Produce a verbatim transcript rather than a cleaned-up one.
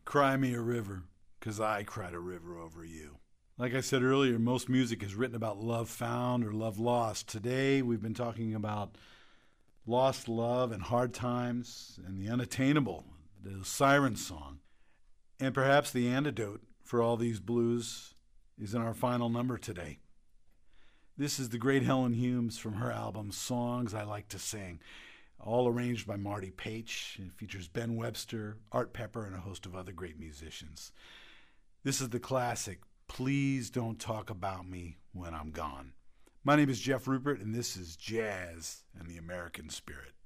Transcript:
Cry me a river, 'cause I cried a river over you. Like I said earlier, most music is written about love found or love lost. Today, we've been talking about lost love and hard times and the unattainable, the siren song. And perhaps the antidote for all these blues is in our final number today. This is the great Helen Humes from her album Songs I Like to Sing, all arranged by Marty Paich. It features Ben Webster, Art Pepper, and a host of other great musicians. This is the classic, Please Don't Talk About Me When I'm Gone. My name is Jeff Rupert, and this is Jazz and the American Spirit.